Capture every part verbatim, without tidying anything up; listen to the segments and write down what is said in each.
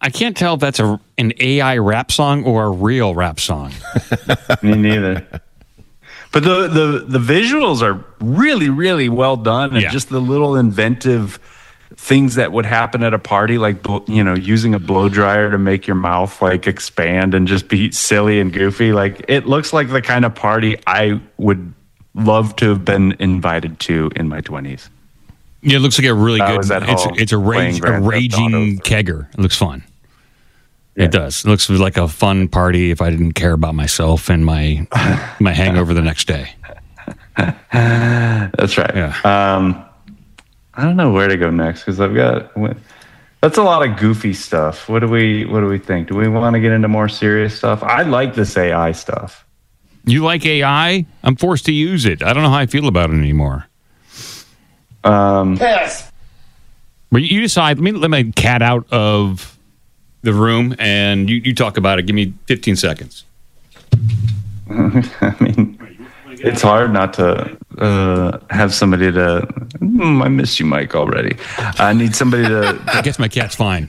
I can't tell if that's a an A I rap song or a real rap song. Me neither. But the, the the visuals are really, really well done, and Yeah. just the little inventive things that would happen at a party, like, you know, using a blow dryer to make your mouth like expand and just be silly and goofy. Like, it looks like the kind of party I would love to have been invited to in my twenties. Yeah, it looks like a really I good. was at It's home it's a rage, playing a Grand Theft raging Auto. kegger. It looks fun. Yeah. It does. It looks like a fun party if I didn't care about myself and my my hangover the next day. That's right. Yeah. Um, I don't know where to go next because I've got that's a lot of goofy stuff. What do we What do we think? Do we want to get into more serious stuff? I like this A I stuff. You like A I? I'm forced to use it. I don't know how I feel about it anymore. Um, Yes. But you decide. Let me let my cat out of the room, and you, you talk about it. Give me fifteen seconds. I mean, it's hard not to uh, have somebody to. Mm, I miss you, Mike, already. I need somebody to. I guess my cat's fine.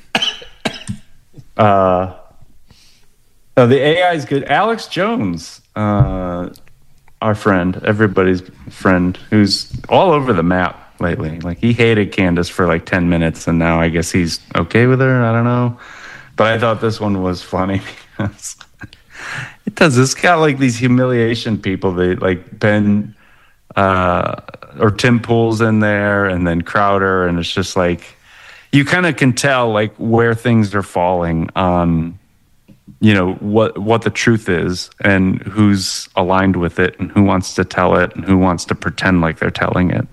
Uh, oh, the A I is good. Alex Jones, uh, our friend, everybody's friend, who's all over the map lately. Like, he hated Candace for like ten minutes, and now I guess he's okay with her. I don't know. But I thought this one was funny because it does. It's got like these humiliation people. They like Ben uh, or Tim Pool's in there, and then Crowder, and it's just like you kind of can tell like where things are falling on, you know, what what the truth is and who's aligned with it and who wants to tell it and who wants to pretend like they're telling it.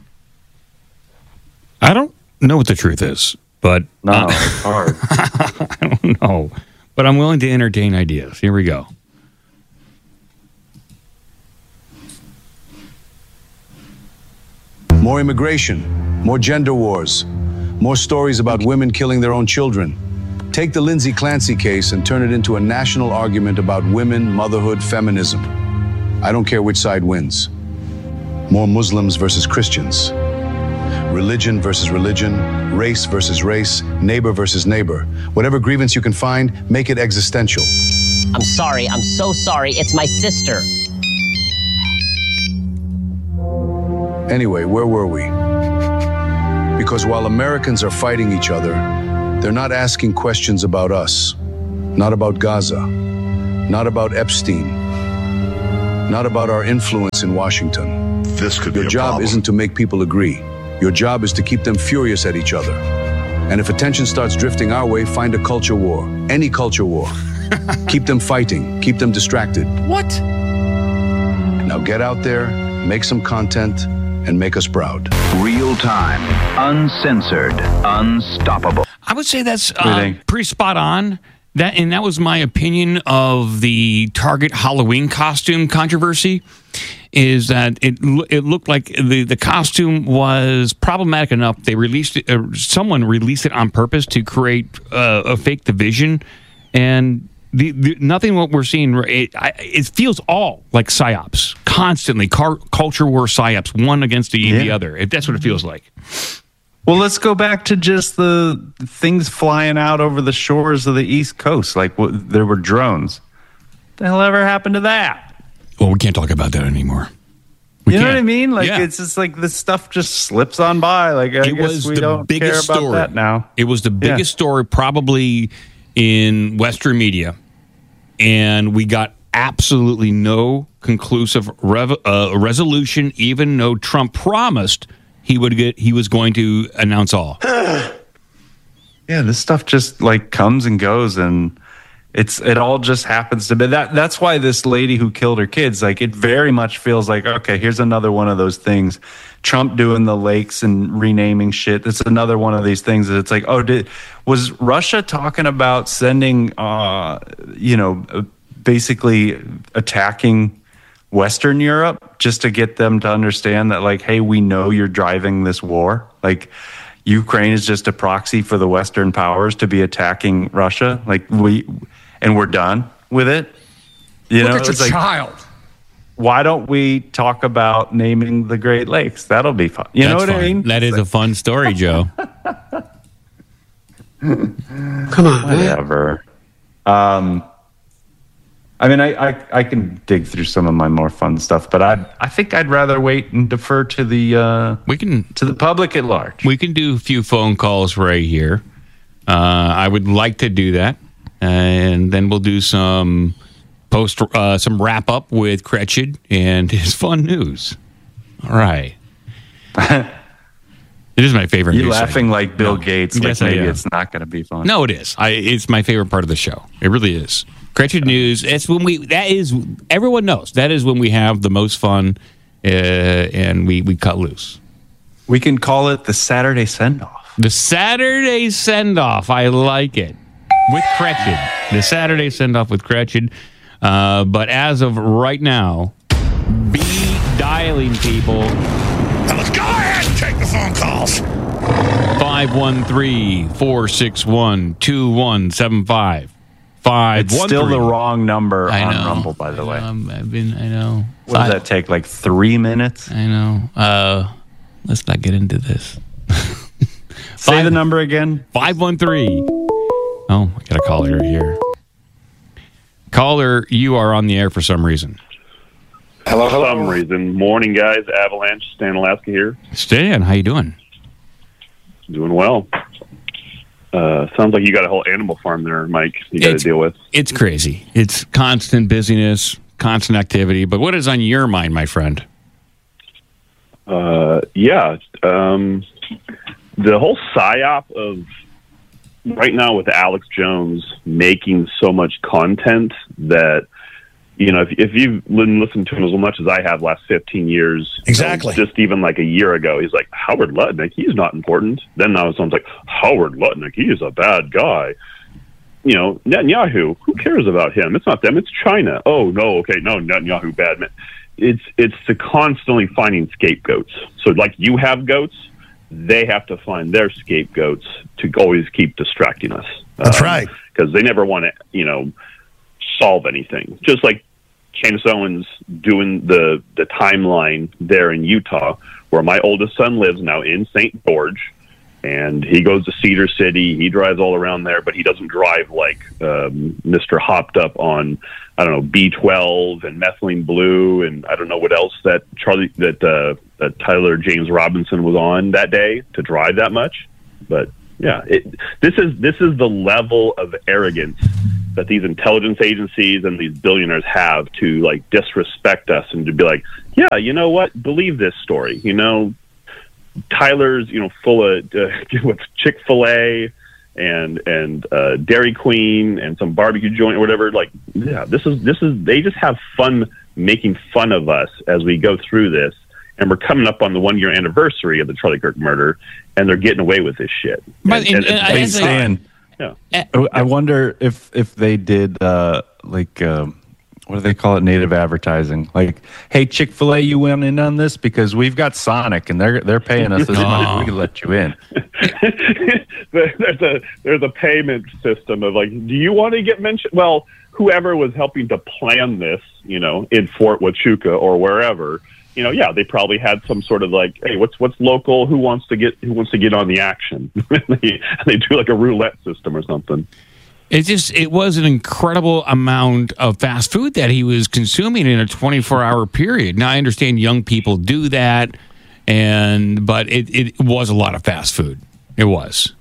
I don't know what the truth is, but No, uh, it's hard. I don't know. But I'm willing to entertain ideas. Here we go. More immigration, more gender wars, more stories about women killing their own children. Take the Lindsay Clancy case and turn it into a national argument about women, motherhood, feminism. I don't care which side wins. More Muslims versus Christians. Religion versus religion, race versus race, neighbor versus neighbor. Whatever grievance you can find, make it existential. I'm sorry. I'm so sorry. It's my sister. Anyway, where were we? Because while Americans are fighting each other, they're not asking questions about us, not about Gaza, not about Epstein, not about our influence in Washington. This could be Your a job problem. isn't to make people agree. Your job is to keep them furious at each other. And if attention starts drifting our way, find a culture war, any culture war. Keep them fighting, keep them distracted. What? Now get out there, make some content, and make us proud. Real time, uncensored, unstoppable. I would say that's do you uh, think? pretty spot on. That and that was my opinion of the Target Halloween costume controversy. Is that it? It looked like the, the costume was problematic enough. They released it. Uh, someone released it on purpose to create uh, a fake division, and the, the nothing what we're seeing. It, I, it feels all like psyops constantly. Car, culture war psyops, one against the, Yeah. the other. It, that's what it feels like. Well, let's go back to just the things flying out over the shores of the East Coast. Like, what, there were drones. What the hell ever happened to that? Well, we can't talk about that anymore. We You know can't. what I mean? Like, Yeah. it's just like this stuff just slips on by. Like, I It guess was we the don't care biggest about story. that now. It was the Yeah. biggest story probably in Western media, and we got absolutely no conclusive rev- uh, resolution. Even though Trump promised he would get, he was going to announce all. Yeah, this stuff just like comes and goes, and it's it all just happens to be that. That's why this lady who killed her kids, like, it very much feels like, okay, here's another one of those things. Trump doing the lakes and renaming shit. It's another one of these things that it's like, oh, did was Russia talking about sending, uh, you know, uh, basically attacking Western Europe just to get them to understand that, like, hey, we know you're driving this war, like. Ukraine is just a proxy for the Western powers to be attacking Russia. Like, we, and we're done with it. You know, Look at your it's like, child. why don't we talk about naming the Great Lakes? That'll be fun. You know That's what I fun. mean? That is a fun story, Joe. Come on, whatever. Um, I mean, I, I I can dig through some of my more fun stuff, but I I think I'd rather wait and defer to the uh, we can to the public at large. We can do a few phone calls right here. Uh, I would like to do that, and then we'll do some post uh, some wrap up with Cretched and his fun news. All right. It is my favorite. You're news laughing segment. like Bill No. Gates. Yes, like I maybe am. it's not going to be fun. No, it is. I, it's my favorite part of the show. It really is. Cretched News. It's when we. That is. Everyone knows that is when we have the most fun, uh, and we we cut loose. We can call it the Saturday send off. The Saturday send off. I like it with Cretched. The Saturday send off with Cretched. Uh, but as of right now, be dialing people. Let's go ahead and take the phone calls. five one three, four six one, two one seven five. five It's one still three. the wrong number I on know. Rumble, by the way. Um, I've been, I know. What does that take? Like three minutes? I know. Uh, let's not get into this. Say Five- the number again. five one three. Oh, I got a caller here. Caller, you are on the air for some reason. Hello, hello. For some reason. Morning, guys. Avalanche, Stan Alaska here. Stan, how you doing? Doing well. Uh, sounds like you got a whole animal farm there, Mike, you got to It's- deal with. It's crazy. It's constant busyness, constant activity. But what is on your mind, my friend? Uh, yeah. Um, the whole psyop of right now with Alex Jones making so much content that, you know, if, if you've been listening to him as much as I have last fifteen years, Exactly. you know, just even like a year ago, he's like, Howard Lutnick, he's not important. Then now someone's like, Howard Lutnick, he is a bad guy. You know, Netanyahu, who cares about him? It's not them, it's China. Oh, no, okay, no, Netanyahu, bad man. It's, it's the constantly finding scapegoats. So like you have goats, they have to find their scapegoats to always keep distracting us. That's right. Because they never want to, you know, solve anything. Just like Candace Owens doing the, the timeline there in Utah, where my oldest son lives now in Saint George, and he goes to Cedar City. He drives all around there, but he doesn't drive like um, Mister Hopped Up on, I don't know, B twelve and methylene blue, and I don't know what else that Charlie that, uh, that Tyler James Robinson was on that day to drive that much. But yeah, it, this is this is the level of arrogance that these intelligence agencies and these billionaires have to like disrespect us and to be like, yeah, you know what? Believe this story. You know, Tyler's, you know, full of uh, with Chick-fil-A and and uh, Dairy Queen and some barbecue joint or whatever. Like, yeah, this is this is they just have fun making fun of us as we go through this. And we're coming up on the one year anniversary of the Charlie Kirk murder, and they're getting away with this shit. But and, and- and and it's I- bizarre. Stan, yeah. Oh, I wonder if if they did uh, like um, what do they call it? Native advertising. Like, hey, Chick-fil-A, you went in on this because we've got Sonic and they're they're paying us this money. We can let you in. there's a there's a payment system of like, do you want to get mentioned? Well, whoever was helping to plan this, you know, in Fort Huachuca or wherever, you know, yeah, they probably had some sort of like, hey, what's what's local? Who wants to get who wants to get on the action? they, they do like a roulette system or something. It just it was an incredible amount of fast food that he was consuming in a twenty-four hour period. Now I understand young people do that, and but it, it was a lot of fast food. It was.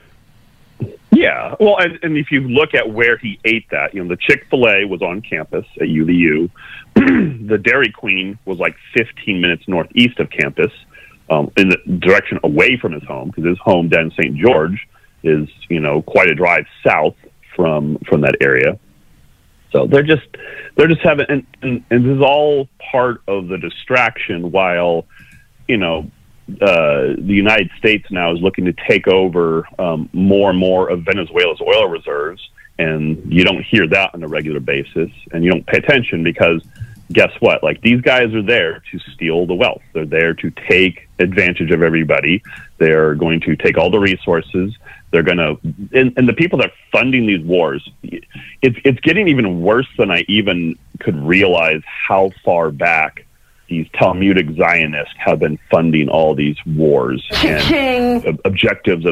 Yeah, well, and, and if you look at where he ate that, you know, the Chick-fil-A was on campus at U V U. The Dairy Queen was like fifteen minutes northeast of campus, um, in the direction away from his home, because his home down in Saint George is, you know, quite a drive south from from that area. So they're just they're just having, and, and, and this is all part of the distraction. While, you know, uh, the United States now is looking to take over um, more and more of Venezuela's oil reserves, and you don't hear that on a regular basis, and you don't pay attention because guess what? Like, these guys are there to steal the wealth. They're there to take advantage of everybody. They're going to take all the resources. They're going to, and, and the people that are funding these wars, it's it's getting even worse than I even could realize how far back these Talmudic Zionists have been funding all these wars and ob- objectives of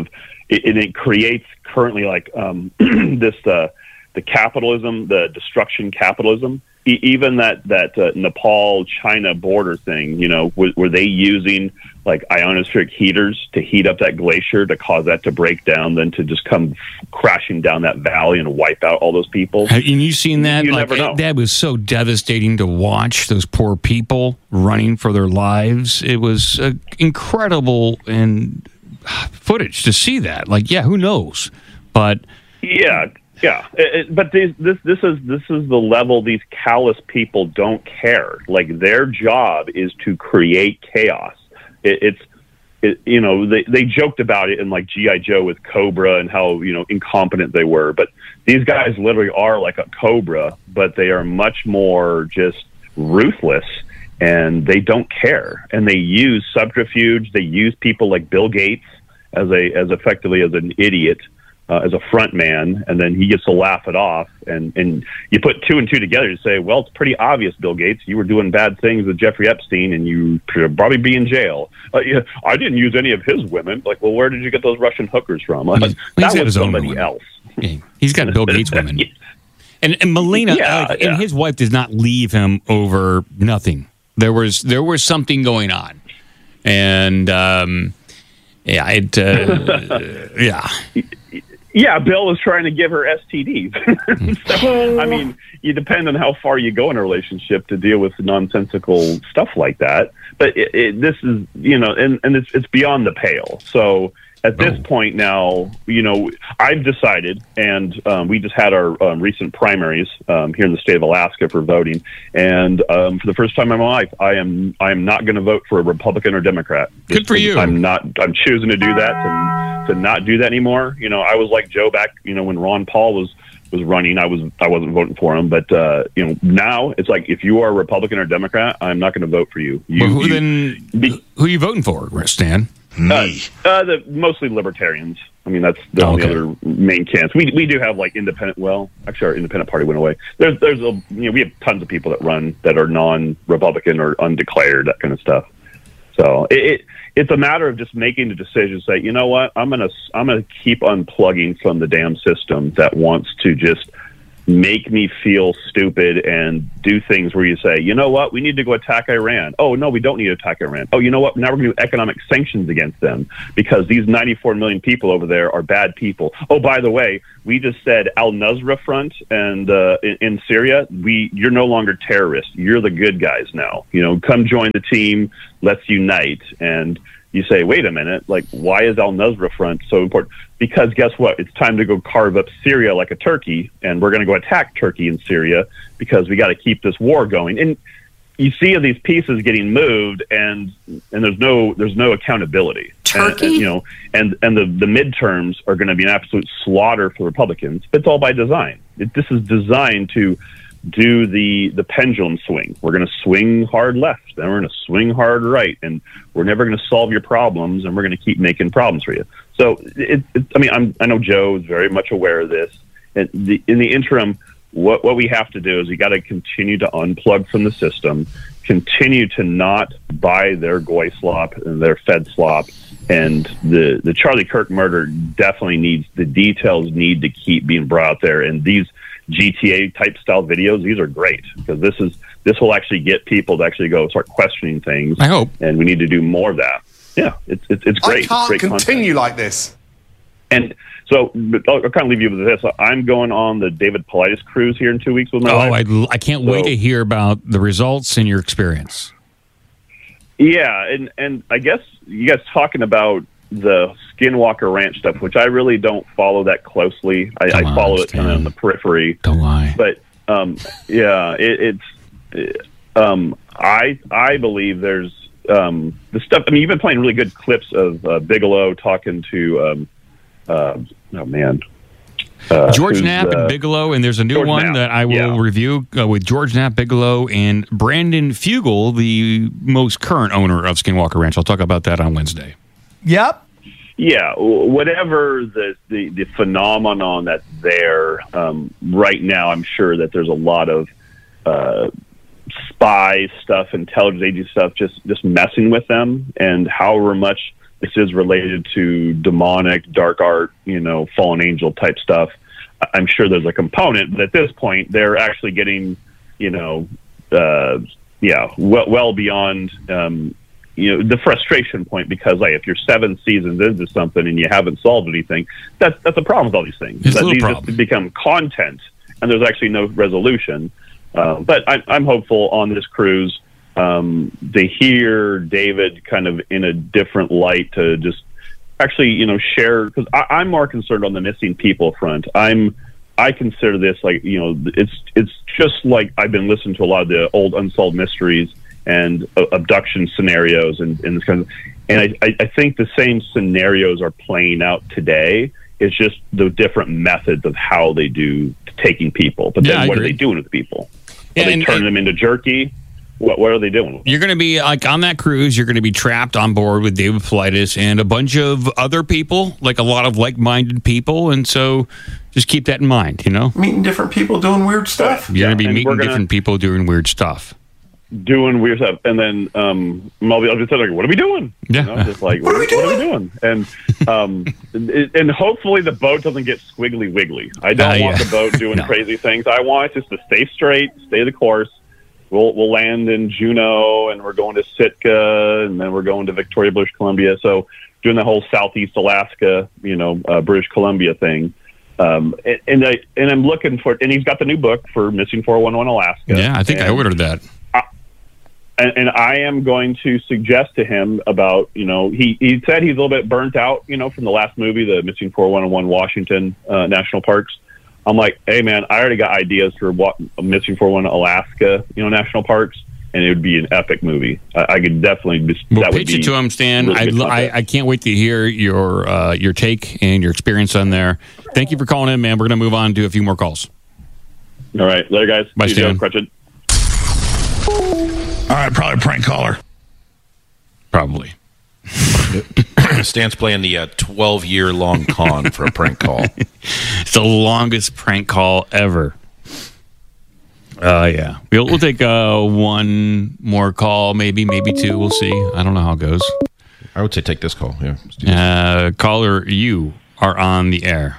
it, and it creates currently like um, this uh, the capitalism, the destruction capitalism. E- even that that uh, Nepal China border thing, you know, w- were they using like ionospheric heaters to heat up that glacier to cause that to break down, then to just come f- crashing down that valley and wipe out all those people? Have you seen that? You like, never know. That was so devastating to watch, those poor people running for their lives. It was uh, incredible and footage to see that. Like, yeah, who knows? But yeah. Yeah, it, it, but these, this this is this is the level these callous people don't care. Like, their job is to create chaos. It, it's it, you know, they they joked about it in like G I Joe with Cobra and how, you know, incompetent they were. But these guys literally are like a Cobra, but they are much more just ruthless, and they don't care. And they use subterfuge. They use people like Bill Gates as a as effectively as an idiot. Uh, as a front man, and then he gets to laugh it off, and, and you put two and two together to say, well, it's pretty obvious, Bill Gates, you were doing bad things with Jeffrey Epstein, and you should probably be in jail. Uh, yeah, I didn't use any of his women. Like, well, where did you get those Russian hookers from? Uh, He's that got was his own somebody women. else. Yeah, he's got Bill Gates women. Yeah. And, and Melina, Yeah, uh, yeah. and his wife does not leave him over nothing. There was there was something going on, and um, yeah, it uh, yeah. Yeah, Bill was trying to give her S T Ds. So, I mean, you depend on how far you go in a relationship to deal with nonsensical stuff like that. But it, it, this is, you know, and, and it's, it's beyond the pale. So at this Oh. point now, you know, I've decided, and um, we just had our um, recent primaries um, here in the state of Alaska for voting, and um, for the first time in my life, I am I am not going to vote for a Republican or Democrat. Good for you. I'm not. I'm choosing to do that, to, to not do that anymore. You know, I was like Joe back, you know, when Ron Paul was was running. I was I wasn't voting for him, but uh, you know, now it's like, if you are a Republican or Democrat, I'm not going to vote for you. you, Well, who you then? be- who are you voting for, Stan? uh, uh, the mostly libertarians. I mean, that's the Oh, only okay. other main chance. We we do have like independent. Well, actually, our independent party went away. There's there's a you know we have tons of people that run that are non-Republican or undeclared, that kind of stuff. So it, it it's a matter of just making the decision. Say, you know what, I'm gonna I'm gonna keep unplugging from the damn system that wants to just make me feel stupid and do things where you say, you know what, we need to go attack Iran. Oh, no, we don't need to attack Iran. Oh, you know what, now we're going to do economic sanctions against them because these ninety-four million people over there are bad people. Oh, by the way, we just said Al-Nusra Front and uh, in, in Syria, we you're no longer terrorists. You're the good guys now. You know, come join the team. Let's unite. And you say, wait a minute, like, why is Al-Nusra Front so important? Because guess what? It's time to go carve up Syria like a turkey, and we're going to go attack Turkey and Syria because we got to keep this war going. And you see these pieces getting moved, and and there's no there's no accountability. Turkey? And, and, you know, and and the the midterms are going to be an absolute slaughter for Republicans. But it's all by design. It, this is designed to do the the pendulum swing. We're going to swing hard left, then we're going to swing hard right, and we're never going to solve your problems, and we're going to keep making problems for you. So, it, it, I mean, I'm, I know Joe is very much aware of this. And the, in the interim, what what we have to do is we got to continue to unplug from the system, continue to not buy their goy slop and their Fed slop, and the the Charlie Kirk murder definitely needs, the details need to keep being brought out there. And these G T A type style videos, these are great because this is this will actually get people to actually go start questioning things. I hope. And we need to do more of that. Yeah, it's it's, it's great. I can't great continue content. like this. And so I'll, I'll kind of leave you with this. I'm going on the David Paulides cruise here in two weeks with my Oh, wife. I, I can't So- wait to hear about the results and your experience. Yeah, and and I guess you guys talking about the Skinwalker Ranch stuff, which I really don't follow that closely. I, I Come on, follow it kind of Stan. on the periphery. Don't lie. But um, yeah, it, it's um, I I believe there's um, the stuff. I mean, you've been playing really good clips of uh, Bigelow talking to um, uh, oh man. Uh, George who's, Knapp uh, and Bigelow, and there's a new George one Knapp, that I will yeah. review uh, with George Knapp, Bigelow, and Brandon Fugel, the most current owner of Skinwalker Ranch. I'll talk about that on Wednesday. Yep. Yeah, w- whatever the, the, the phenomenon that's there um, right now, I'm sure that there's a lot of uh, spy stuff, intelligence agency stuff, just, just messing with them, and however much this is related to demonic, dark art, you know, fallen angel type stuff, I'm sure there's a component, but at this point, they're actually getting, you know, uh, yeah, well, well beyond, um, you know, the frustration point, because like if you're seven seasons into something and you haven't solved anything, that's that's a problem with all these things. It's that a these problem. just become content, and there's actually no resolution. Uh, but I, I'm hopeful on this cruise. Um, to hear David kind of in a different light, to just actually, you know, share, because I'm more concerned on the missing people front. I'm, I consider this like, you know, it's it's just like I've been listening to a lot of the old unsolved mysteries and uh, abduction scenarios and, and this kind of, and I, I think the same scenarios are playing out today. It's just the different methods of how they do taking people. But Yeah, then I what agree. are they doing with the people? Are Yeah, they and- turning and- them into jerky? What, what are they doing? You're going to be like on that cruise. You're going to be trapped on board with David Paulides and a bunch of other people, like a lot of like-minded people, and so just keep that in mind. You know, Meeting different people doing weird stuff. you're going to be and meeting we're gonna- different people doing weird stuff. Doing weird stuff, and then um, I'll be, I'll be like, "What are we doing?" Yeah. You know, just like, What are we What are we doing? And um, it, and hopefully the boat doesn't get squiggly wiggly. I don't Uh, want yeah. the boat doing No. crazy things. I want it just to stay straight, stay the course. We'll we'll land in Juneau, and we're going to Sitka, and then we're going to Victoria, British Columbia. So doing the whole Southeast Alaska, you know, uh, British Columbia thing. Um, and, and I and I'm looking for, and he's got the new book for Missing four one one Alaska. Yeah, I think I And- ordered that. and, and I am going to suggest to him about, you know, he, he said he's a little bit burnt out, you know, from the last movie, the Missing four one one Washington uh, National Parks. I'm like, hey, man, I already got ideas for what Missing four one one Alaska, you know, National Parks, and it would be an epic movie. I, I could definitely just, We'll that would pitch be it to him, Stan. really I, good I, content. I can't wait to hear your uh, your take and your experience on there. Thank you for calling in, man. We're going to move on to a few more calls. All right, later, guys. Bye, See you, Stan. Joe Crutchin. All right, probably a prank caller. Probably. Stan's playing the uh, twelve-year-long con for a prank call. It's the longest prank call ever. Uh, yeah. We'll, we'll take uh, one more call, maybe, maybe two. We'll see. I don't know how it goes. I would say take this call. Yeah. let's do this. Uh, caller, you are on the air.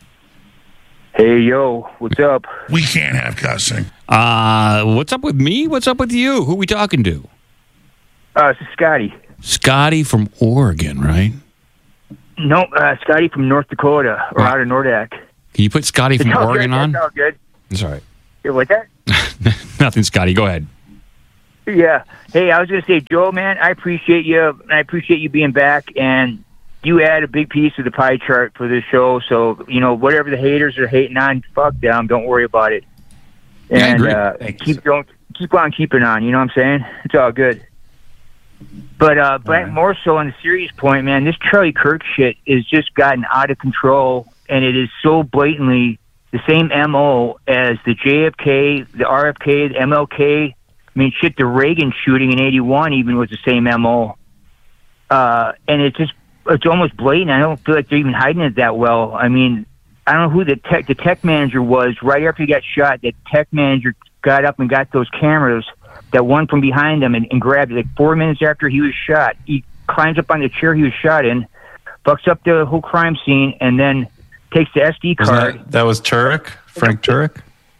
Hey, yo, what's up? We can't have cussing. Uh, what's up with me? What's up with you? Who we talking to? Uh, this is Scotty. Scotty from Oregon, right? No, uh, Scotty from North Dakota, or out of Nordak. Can you put Scotty from It's all Oregon good. on? That's all good. It's all right. Yeah, what's that? Nothing, Scotty. Go ahead. Yeah. Hey, I was going to say, Joe, man, I appreciate you. and I appreciate you being back, and you add a big piece of the pie chart for this show. So, you know, whatever the haters are hating on, fuck them. Don't worry about it. Yeah, I And agree. uh, Thanks. keep don't keep on keeping on. You know what I'm saying? It's all good. But uh, but right. more so on the serious point, man, this Charlie Kirk shit is just gotten out of control, and it is so blatantly the same M O as the J F K, the R F K, the M L K. I mean, shit, the Reagan shooting in eighty-one even was the same M O. Uh, and it's just, it's almost blatant. I don't feel like they're even hiding it that well. I mean, I don't know who the tech, the tech manager was. Right after he got shot, the tech manager got up and got those cameras, that one from behind him, and, and grabbed it. Like four minutes after he was shot, he climbs up on the chair he was shot in, fucks up the whole crime scene, and then takes the S D Was card. that, that was Turek? Frank Turek?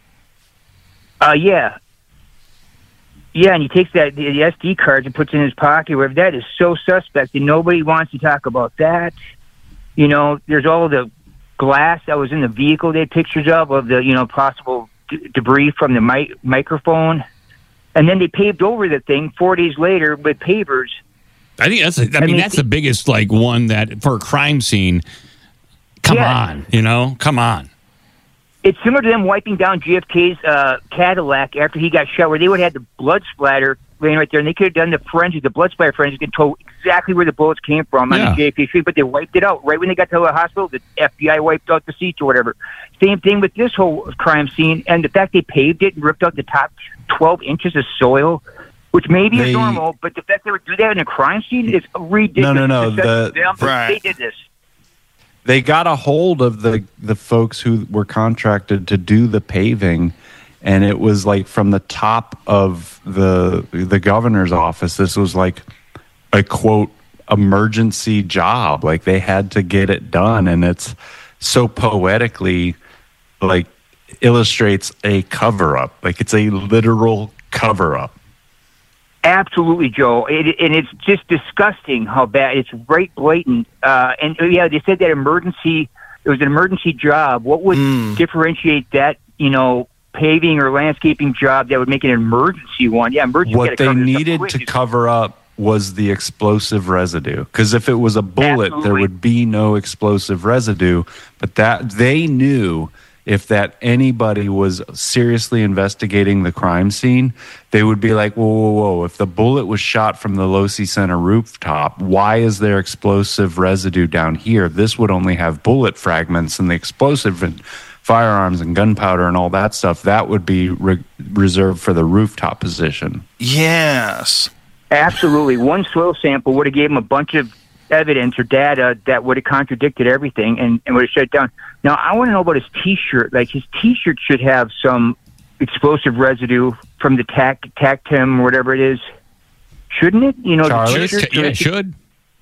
Uh, yeah. Yeah, and he takes that the, the S D cards and puts it in his pocket. Where that is so suspect, and nobody wants to talk about that. You know, there's all the glass that was in the vehicle they had pictures of, of the, you know, possible d- debris from the mi- microphone. And then they paved over the thing four days later with pavers. I think that's. A, I, mean, mean, that's the biggest like one that for a crime scene. Come Yeah. on, you know, come on. It's similar to them wiping down J F K's uh, Cadillac after he got shot, where they would have had the blood splatter laying right there, and they could have done the forensic, the blood splatter forensic, and told exactly where the bullets came from on Yeah. the J F K street, but they wiped it out. Right when they got to the hospital, the F B I wiped out the seats or whatever. Same thing with this whole crime scene, and the fact they paved it and ripped out the top twelve inches of soil, which maybe They- is normal, but the fact they would do that in a crime scene is ridiculous. No, no, no, It's just the- them, but right. They did this. They got a hold of the the folks who were contracted to do the paving, and it was like from the top of the the governor's office. This was like a quote emergency job. Like they had to get it done, and it's so poetically like illustrates a cover up. Like it's a literal cover up. Absolutely, Joe. It, and it's just disgusting how bad. It's right blatant. Uh, and yeah, they said that emergency. It was an emergency job. What would mm. differentiate that? You know, paving or landscaping job that would make it an emergency one? Yeah, emergency. What they needed to cover up was the explosive residue. Because if it was a bullet, Absolutely. there would be no explosive residue. But that they knew. If that anybody was seriously investigating the crime scene, they would be like, whoa, whoa, whoa. If the bullet was shot from the Losi Center rooftop, why is there explosive residue down here? This would only have bullet fragments, and the explosive and firearms and gunpowder and all that stuff, that would be re- reserved for the rooftop position. Yes. Absolutely. One soil sample would have gave them a bunch of evidence or data that would have contradicted everything and, and would have shut it down. Now, I want to know about his T-shirt. Like, his T-shirt should have some explosive residue from the tac tactim or whatever it is. Shouldn't it? You know, Charlie, the yeah, it should.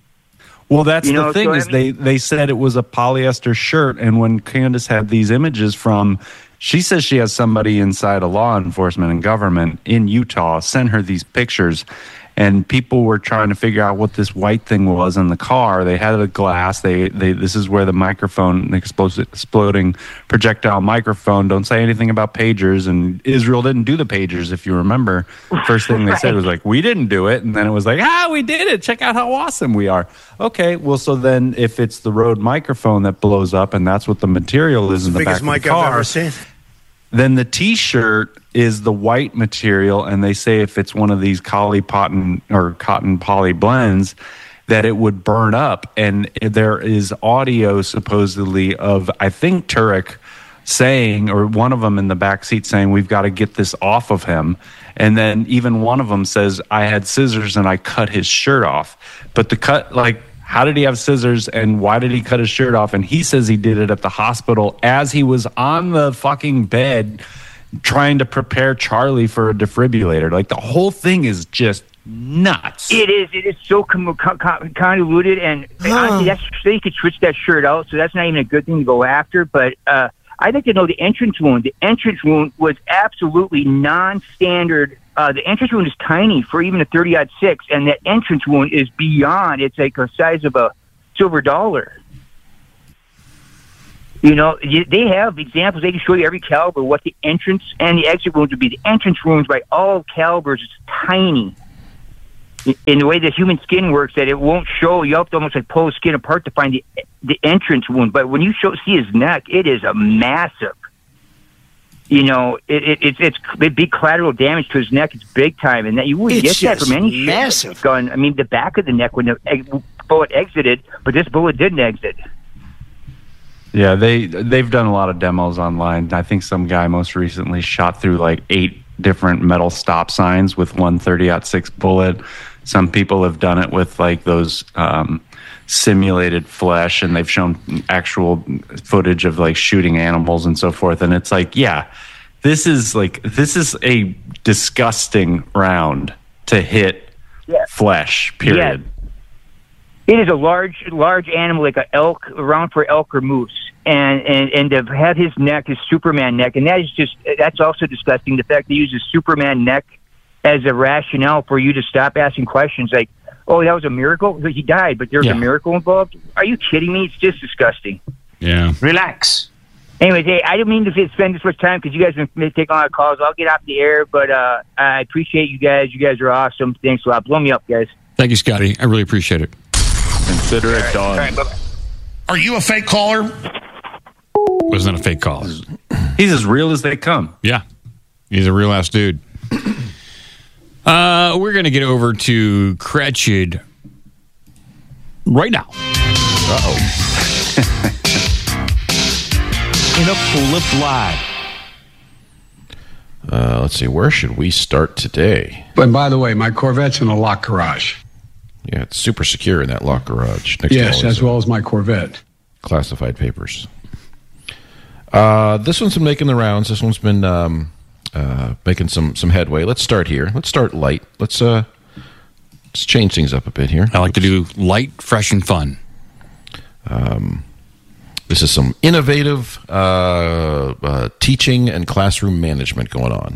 Well, that's you the know, thing so is I mean, they, they said it was a polyester shirt, and when Candace had these images from, she says she has somebody inside of law enforcement and government in Utah send her these pictures. And people were trying to figure out what this white thing was in the car. They had a glass. They, they this is where the microphone, the explosive, exploding projectile microphone. Don't say anything about pagers. And Israel didn't do the pagers, if you remember. First thing they said was like, we didn't do it. And then it was like, ah, we did it. Check out how awesome we are. Okay, well, so then if it's the Rode microphone that blows up and that's what the material is in the, the back of the mic car, I've ever seen. Then the T-shirt is the white material, and they say if it's one of these collie cotton or cotton poly blends, that it would burn up. And there is audio supposedly of, I think, Turek saying, or one of them in the back seat saying, we've got to get this off of him. And then even one of them says, I had scissors and I cut his shirt off. But the cut, like, how did he have scissors and why did he cut his shirt off? And he says he did it at the hospital as he was on the fucking bed trying to prepare Charlie for a defibrillator. Like, the whole thing is just nuts. It is. It is so con- con- convoluted. And honestly, that's, they could switch that shirt out, so that's not even a good thing to go after. But uh, I'd like to know the entrance wound. The entrance wound was absolutely non-standard. Uh, the entrance wound is tiny for even a thirty aught six, and that entrance wound is beyond. It's like the size of a silver dollar. You know, you, they have examples. They can show you every caliber what the entrance and the exit wounds would be. The entrance wounds by all calibers is tiny. In the way the human skin works, that it won't show. You have to almost like pull the skin apart to find the the entrance wound. But when you show see his neck, it is a massive. You know, it, it, it's it's it'd be collateral damage to his neck. It's big time, and that you wouldn't It's get that from any massive gun. I mean, the back of the neck when the ex- bullet exited, but this bullet didn't exit. Yeah, they they've done a lot of demos online. I think some guy most recently shot through like eight different metal stop signs with one thirty aught six bullet. Some people have done it with like those um, simulated flesh, and they've shown actual footage of like shooting animals and so forth. And it's like, yeah, this is like this is a disgusting round to hit yeah. flesh. Period. Yeah. It is a large, large animal, like an elk, around for elk or moose, and and and to have his neck, his Superman neck, and that is just that's also disgusting. The fact they use his Superman neck as a rationale for you to stop asking questions like, "Oh, that was a miracle. He died, but there's yeah. a miracle involved." Are you kidding me? It's just disgusting. Yeah. Relax. Anyways, hey, I didn't mean to spend this much time because you guys have been taking a lot of calls. I'll get off the air, but uh, I appreciate you guys. You guys are awesome. Thanks a lot. Blow me up, guys. Thank you, Scotty. I really appreciate it. Consider it done. All right, bye-bye. Are you a fake caller? Wasn't a fake call. He's as real as they come. Yeah. He's a real ass dude. Uh, we're going to get over to Cretched right now. Uh-oh. In a pool of blood. Uh, let's see. Where should we start today? But by the way, my Corvette's in a locked garage. Yeah, it's super secure in that locked garage. Next Yes, to all as his, well as my Corvette. Classified papers. Uh, this one's been making the rounds. This one's been um, uh, making some, some headway. Let's start here. Let's start light. Let's uh, Let's change things up a bit here. I like to do light, fresh, and fun. Um, this is some innovative uh, uh, teaching and classroom management going on.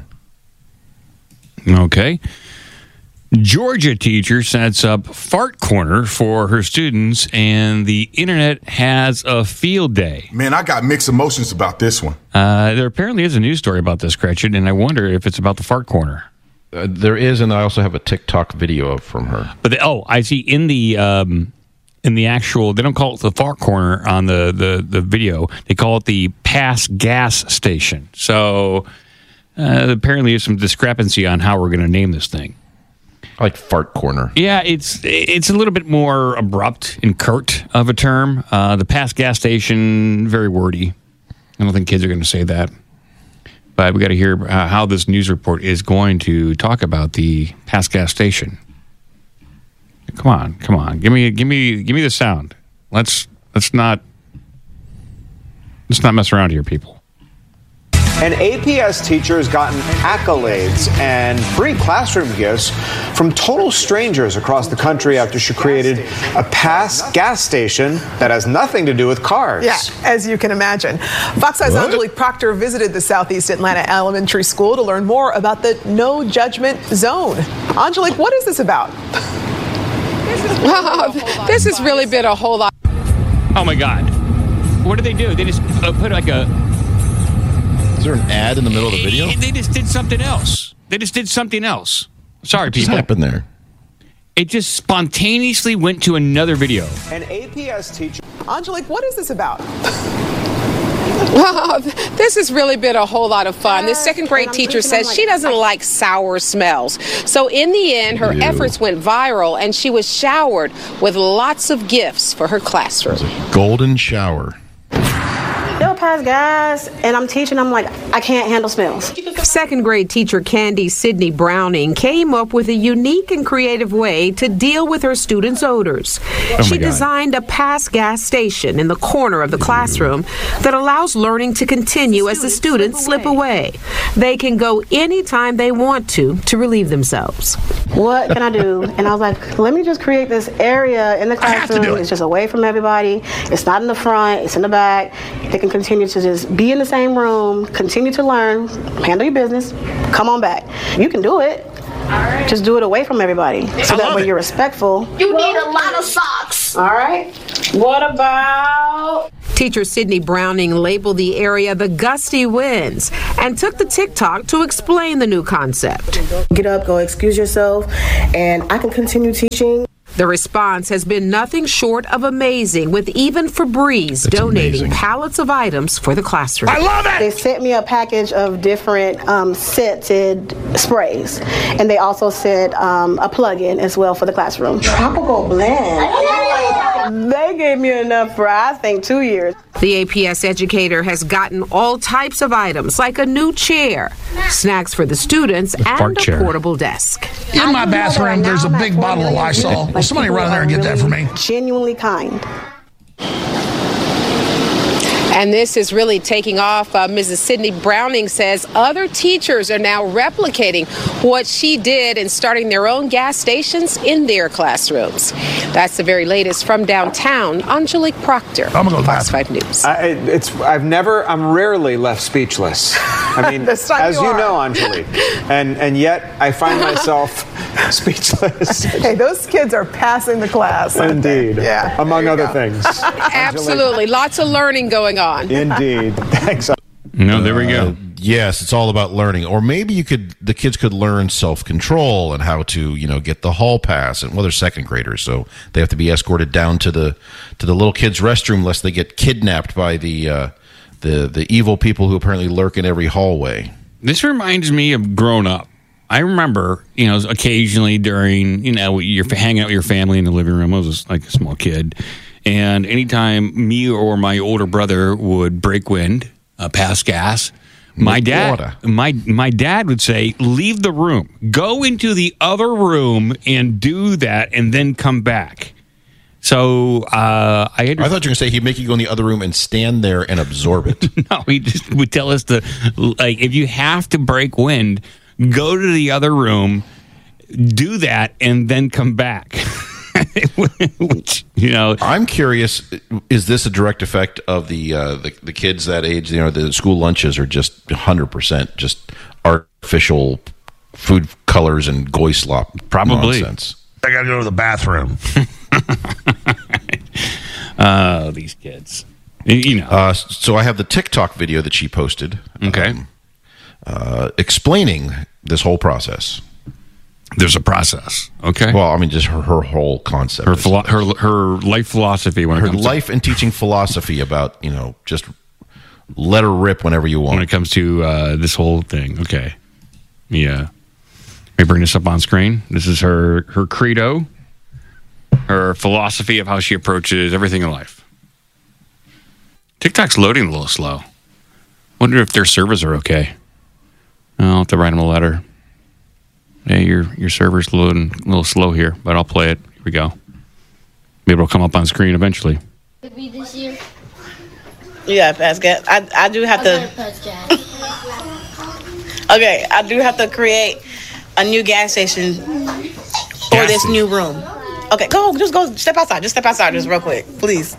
Okay. Georgia teacher sets up Fart Corner for her students, and the internet has a field day. Man, I got mixed emotions about this one. Uh, there apparently is a news story about this, Gretchen, and I wonder if it's about the Fart Corner. Uh, there is, and I also have a TikTok video from her. But the, oh, I see in the um, in the actual, they don't call it the Fart Corner on the, the, the video. They call it the Pass Gas Station. So uh, apparently there's some discrepancy on how we're going to name this thing. I like Fart Corner. Yeah, it's it's a little bit more abrupt and curt of a term. Uh, the Pass Gas Station, very wordy. I don't think kids are going to say that. But we got to hear uh, how this news report is going to talk about the Pass Gas Station. Come on, come on, give me, give me, give me the sound. Let's let's not let's not mess around here, people. An A P S teacher has gotten accolades and free classroom gifts from total strangers across the country after she created a Pass gas station that has nothing to do with cars. Yeah, as you can imagine. Fox Eye's Angelique Proctor visited the Southeast Atlanta Elementary School to learn more about the No Judgment Zone. Angelique, what is this about? Well, this has really been a whole lot. Oh my God. What did they do? They just uh, put like a... Is there an ad in the middle of the video? They just did something else. They just did something else. Sorry, what people. What happened there? It just spontaneously went to another video. An A P S teacher. Angelique, what is this about? Well, this has really been a whole lot of fun. This second grade teacher says she doesn't like sour smells. So in the end, her Ew. efforts went viral and she was showered with lots of gifts for her classroom. Golden shower. They'll pass gas, and I'm teaching them like I can't handle smells. Second grade teacher Candy Sydney Browning came up with a unique and creative way to deal with her students' odors. Oh she God. designed a pass gas station in the corner of the classroom that allows learning to continue as the students slip away. They can go anytime they want to to relieve themselves. What can I do? And I was like, let me just create this area in the classroom. It's just away from everybody. It's not in the front. It's in the back. They can continue to just be in the same room, continue to learn, handle your business, come on back. You can do it. Right. Just do it away from everybody. So that way it. You're respectful. You need a lot of socks. All right. What about... Teacher Sydney Browning labeled the area the Gusty Winds and took the TikTok to explain the new concept. Get up, go excuse yourself, and I can continue teaching. The response has been nothing short of amazing, with even Febreze That's donating amazing. pallets of items for the classroom. I love it! They sent me a package of different um, scented sprays, and they also sent um, a plug-in as well for the classroom. Tropical blend. They gave me enough for, I think, two years. The A P S educator has gotten all types of items, like a new chair, snacks for the students, and a chair. portable desk. In my bathroom, there's a big bottle of Lysol. Will somebody run in there and get that for me? Genuinely kind. And this is really taking off. Uh, Missus Sydney Browning says other teachers are now replicating what she did and starting their own gas stations in their classrooms. That's the very latest from downtown. Angelique Proctor, I'm gonna go Fox five News. I, it's I've never I'm rarely left speechless. I mean, This time as you you are. know, Angelique, and and yet I find myself speechless. Hey, those kids are passing the class. aren't they? Indeed. Yeah. Among there you other go. things. Absolutely. Lots of learning going on. Indeed. Thanks. No, there we go. Uh, yes, it's all about learning. Or maybe you could the kids could learn self-control and how to, you know, get the hall pass. And well, they're second graders, so they have to be escorted down to the to the little kids' restroom lest they get kidnapped by the uh, the the evil people who apparently lurk in every hallway. This reminds me of growing up. I remember, you know, occasionally during, you know, you're hanging out with your family in the living room. I was like a small kid. And anytime me or my older brother would break wind, uh, pass gas, my dad, water. my my dad would say, "Leave the room, go into the other room and do that, and then come back." So uh, I, had I thought you were going to say he'd make you go in the other room and stand there and absorb it. No, he just would tell us to, like, if you have to break wind, go to the other room, do that and then come back. Which, you know, I'm curious. Is this a direct effect of the uh, the, the kids that age? You know, the school lunches are just one hundred percent just artificial food colors and goy slop. Probably. Nonsense. I got to go to the bathroom. Oh, these kids. You know. Uh, so I have the TikTok video that she posted. Okay. Um, uh, explaining this whole process. There's a process. Okay. Well, I mean, just her, her whole concept. Her philo- her her life philosophy when her it comes life to, and teaching philosophy about, you know, just let her rip whenever you want. when it comes to uh, this whole thing. Okay. Yeah. Let me bring this up on screen. This is her her credo, her philosophy of how she approaches everything in life. TikTok's loading a little slow. Wonder if their servers are okay. I'll have to write them a letter. Hey, your your server's loading a little slow here, but I'll play it. Here we go. Maybe it'll come up on screen eventually. Could be this year. Yeah, pass gas. I I do have to. Okay, I do have to create a new gas station for Gas this station. new room. Okay, go. Just go. Step outside. Just step outside, just real quick, please.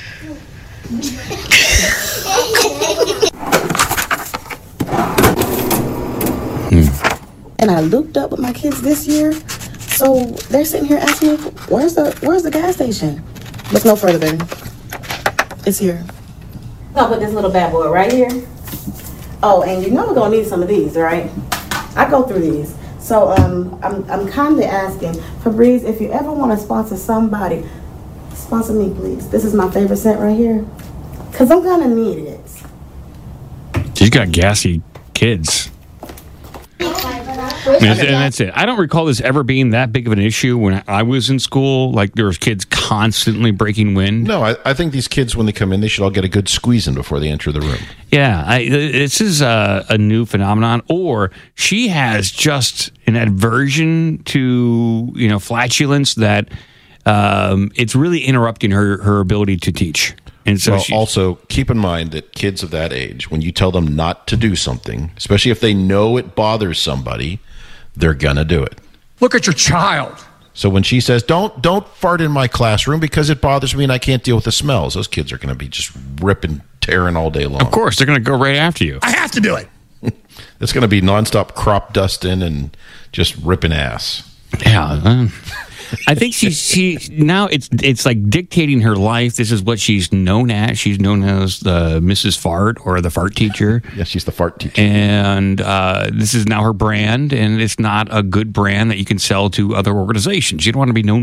And I looped up with my kids this year, so they're sitting here asking me, "Where's the Where's the gas station?" Look no further, baby. It's here. I'll put this little bad boy right here. Oh, and you know we're gonna need some of these, right? I go through these. So um, I'm I'm kindly asking Febreze, if you ever want to sponsor somebody, sponsor me, please. This is my favorite scent right here, cause I'm gonna need it. She's got gassy kids. And that's, and that's it. I don't recall this ever being that big of an issue when I was in school. Like, there was kids constantly breaking wind. No, I, I think these kids, when they come in, they should all get a good squeeze in before they enter the room. Yeah, I, this is a, a new phenomenon. Or she has just an aversion to, you know, flatulence that um, it's really interrupting her, her ability to teach. And so well, she, also, keep in mind that kids of that age, when you tell them not to do something, especially if they know it bothers somebody, they're going to do it. Look at your child. So when she says, don't don't fart in my classroom because it bothers me and I can't deal with the smells, those kids are going to be just ripping, tearing all day long. Of course, they're going to go right after you. I have to do it. It's going to be nonstop crop dusting and just ripping ass. Yeah. Uh, I think she she now it's it's like dictating her life. This is what she's known as. She's known as the Missus Fart or the fart teacher. Yes, she's the fart teacher. And uh, this is now her brand, and it's not a good brand that you can sell to other organizations. You don't want to be known